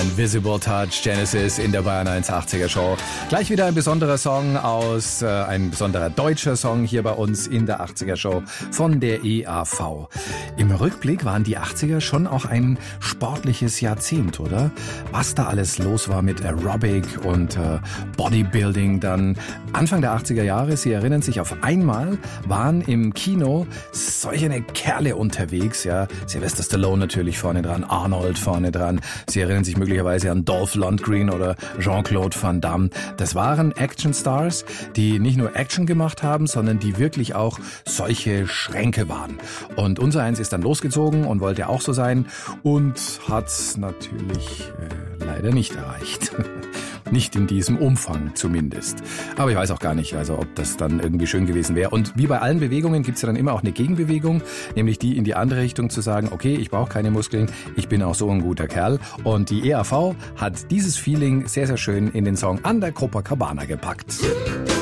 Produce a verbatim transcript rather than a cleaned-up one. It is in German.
Invisible Touch, Genesis in der Bayern eins achtziger Show. Gleich wieder ein besonderer Song aus, äh, ein besonderer deutscher Song hier bei uns in der achtziger Show von der E A V. Im Rückblick waren die achtziger schon auch ein sportliches Jahrzehnt, oder? Was da alles los war mit Aerobic und äh, Bodybuilding dann Anfang der achtziger Jahre, Sie erinnern sich, auf einmal waren im Kino solche eine Kerle unterwegs, ja. Sylvester Stallone natürlich vorne dran, Arnold vorne dran. Sie erinnern sich möglicherweise an Dolph Lundgren oder Jean-Claude Van Damme. Das waren Actionstars, die nicht nur Action gemacht haben, sondern die wirklich auch solche Schränke waren. Und unser Eins ist dann losgezogen und wollte auch so sein und hat's natürlich äh, leider nicht erreicht. Nicht in diesem Umfang zumindest. Aber ich weiß auch gar nicht, also ob das dann irgendwie schön gewesen wäre. Und wie bei allen Bewegungen gibt's ja dann immer auch eine Gegenbewegung, nämlich die in die andere Richtung zu sagen, okay, ich brauche keine Muskeln, ich bin auch so ein guter Kerl. Und die E A V hat dieses Feeling sehr, sehr schön in den Song An der Copacabana gepackt.